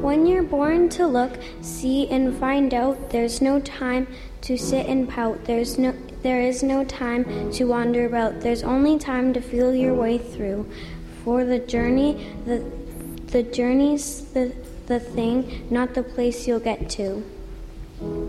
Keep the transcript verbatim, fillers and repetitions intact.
When you're born to look, see, and find out, there's no time to sit and pout. There's no, there is no time to wander about. There's only time to feel your way through. For the journey, the the journey's the the thing, not the place you'll get to.